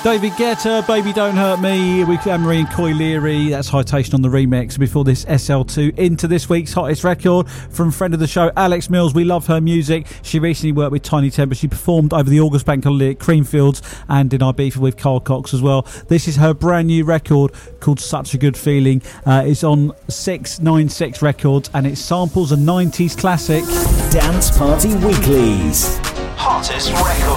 David Guetta, Baby Don't Hurt Me, with Anne-Marie and Coy Leary. That's Hightation on the remix. Before this, SL2 into this week's hottest record from friend of the show, Alex Mills. We love her music. She recently worked with Tiny Temper. She performed over the August Bank holiday at Creamfields and in Ibiza with Carl Cox as well. This is her brand new record called Such a Good Feeling. It's on 696 Records and it samples a 90s classic. Dance Party Weeklies. Hottest record.